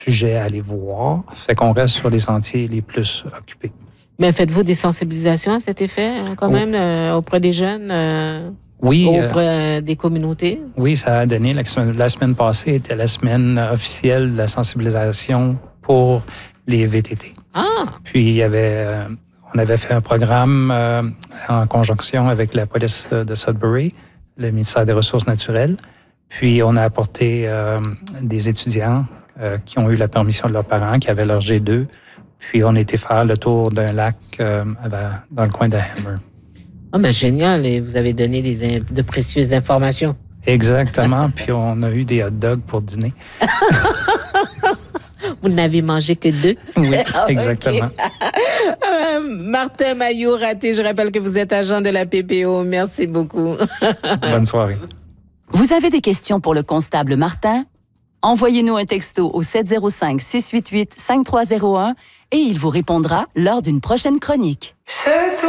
sujets à aller voir. Fait qu'on reste sur les sentiers les plus occupés. Mais faites-vous des sensibilisations à cet effet, quand même, auprès des jeunes, oui, auprès des communautés? Oui, ça a donné. La semaine passée était la semaine officielle de la sensibilisation pour les VTT. Ah! Puis, on avait fait un programme en conjonction avec la police de Sudbury, le ministère des Ressources naturelles. Puis, on a apporté des étudiants qui ont eu la permission de leurs parents, qui avaient leur G2. Puis, on a été faire le tour d'un lac dans le coin de Hammer. Ah, ben génial. Et vous avez donné de précieuses informations. Exactement. Puis, on a eu des hot dogs pour dîner. Vous n'avez mangé que 2? Oui, exactement. Martin Mailloux-Raté, je rappelle que vous êtes agent de la PPO. Merci beaucoup. Bonne soirée. Vous avez des questions pour le constable Martin? Envoyez-nous un texto au 705-688-5301 et il vous répondra lors d'une prochaine chronique.